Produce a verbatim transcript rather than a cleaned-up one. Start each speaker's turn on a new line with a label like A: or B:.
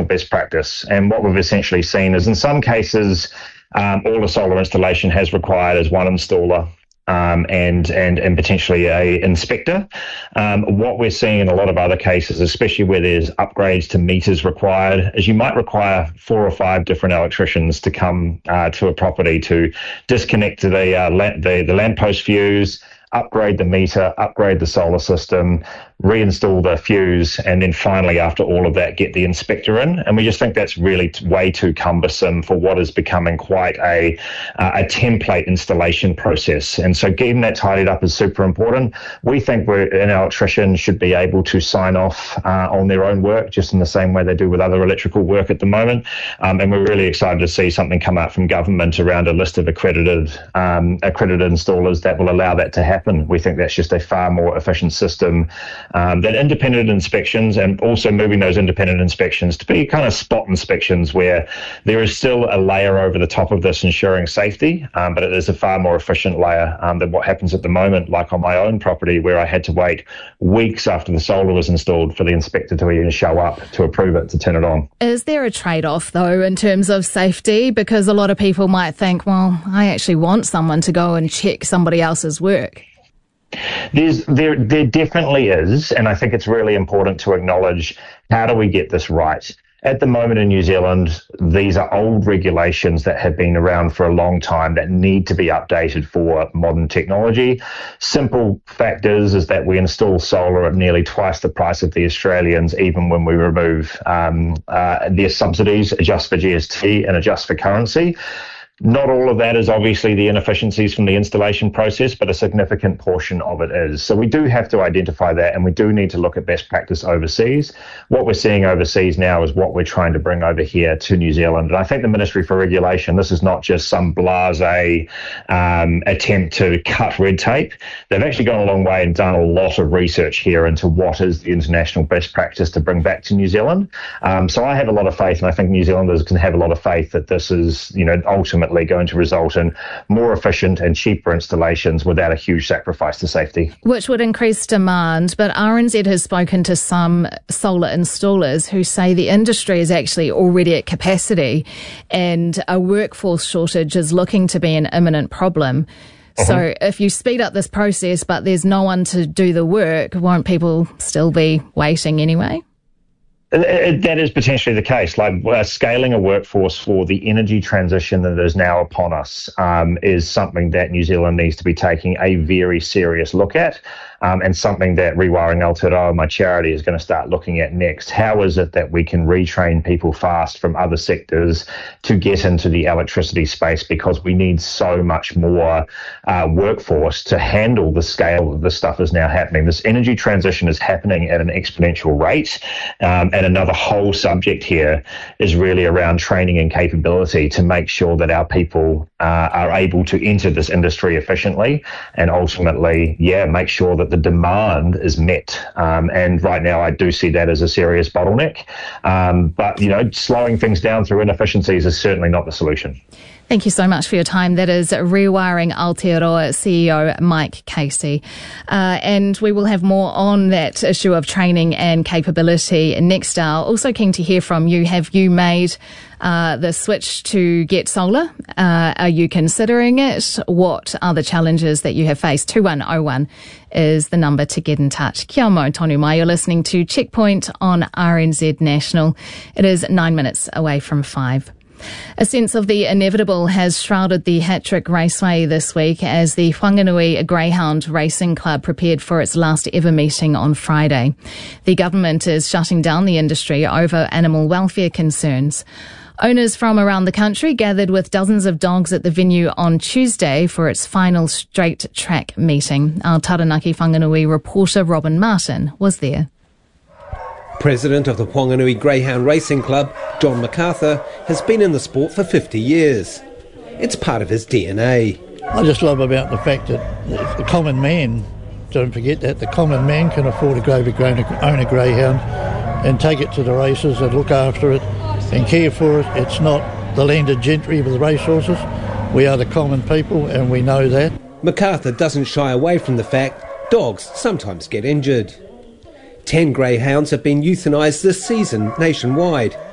A: international best practice. And what we've essentially seen is in some cases, um, all a solar installation has required is one installer. Um, and, and and potentially a inspector. Um, what we're seeing in a lot of other cases, especially where there's upgrades to meters required, is you might require four or five different electricians to come uh, to a property to disconnect the, uh, la- the the lamppost fuse, upgrade the meter, upgrade the solar system, reinstall the fuse, and then finally, after all of that, get the inspector in. And we just think that's really t- way too cumbersome for what is becoming quite a uh, a template installation process. And so getting that tidied up is super important. We think we're, an electrician should be able to sign off uh, on their own work, just in the same way they do with other electrical work at the moment. Um, and we're really excited to see something come out from government around a list of accredited um, accredited installers that will allow that to happen. We think that's just a far more efficient system. Um, that independent inspections, and also moving those independent inspections to be kind of spot inspections where there is still a layer over the top of this ensuring safety, um, but it is a far more efficient layer um, than what happens at the moment, like on my own property where I had to wait weeks after the solar was installed for the inspector to even show up to approve it, to turn it on.
B: Is there a trade-off, though, in terms of safety? Because a lot of people might think, well, I actually want someone to go and check somebody else's work.
A: There's, there, there definitely is, and I think it's really important to acknowledge, how do we get this right? At the moment in New Zealand, these are old regulations that have been around for a long time that need to be updated for modern technology. Simple fact is, is that we install solar at nearly twice the price of the Australians, even when we remove um, uh, their subsidies, adjust for G S T and adjust for currency. Not all of that is obviously the inefficiencies from the installation process, but a significant portion of it is. So we do have to identify that, and we do need to look at best practice overseas. What we're seeing overseas now is what we're trying to bring over here to New Zealand. And I think the Ministry for Regulation, this is not just some blasé um, attempt to cut red tape. They've actually gone a long way and done a lot of research here into what is the international best practice to bring back to New Zealand. Um, so I have a lot of faith, and I think New Zealanders can have a lot of faith that this is, you know, ultimately going to result in more efficient and cheaper installations without a huge sacrifice to safety.
B: Which would increase demand, but R N Z has spoken to some solar installers who say the industry is actually already at capacity and a workforce shortage is looking to be an imminent problem. Uh-huh. So if you speed up this process but there's no one to do the work, won't people still be waiting anyway?
A: That is potentially the case. Like uh, scaling a workforce for the energy transition that is now upon us um, is something that New Zealand needs to be taking a very serious look at, um, and something that Rewiring Aotearoa, my charity, is going to start looking at next. How is it that we can retrain people fast from other sectors to get into the electricity space, because we need so much more uh, workforce to handle the scale that this stuff is now happening. This energy transition is happening at an exponential rate. Um, and And another whole subject here is really around training and capability to make sure that our people uh, are able to enter this industry efficiently and ultimately, yeah, make sure that the demand is met. Um, and right now, I do see that as a serious bottleneck. Um, but, you know, slowing things down through inefficiencies is certainly not the solution.
B: Thank you so much for your time. That is Rewiring Aotearoa C E O Mike Casey. Uh, and we will have more on that issue of training and capability next hour. Also keen to hear from you. Have you made uh, the switch to get solar? Uh, are you considering it? What are the challenges that you have faced? two one oh one is the number to get in touch. Kia mau tonu mai. You're listening to Checkpoint on R N Z National. It is nine minutes away from five. A sense of the inevitable has shrouded the Hattrick Raceway this week as the Whanganui Greyhound Racing Club prepared for its last ever meeting on Friday. The government is shutting down the industry over animal welfare concerns. Owners from around the country gathered with dozens of dogs at the venue on Tuesday for its final straight track meeting. Our Taranaki Whanganui reporter Robin Martin was there.
C: President of the Whanganui Greyhound Racing Club, John MacArthur, has been in the sport for fifty years. It's part of his D N A.
D: I just love about the fact that the common man, don't forget that, the common man can afford to go own a greyhound and take it to the races and look after it and care for it. It's not the landed gentry with the racehorses. We are the common people and we know that.
C: MacArthur doesn't shy away from the fact dogs sometimes get injured. Ten greyhounds have been euthanised this season nationwide.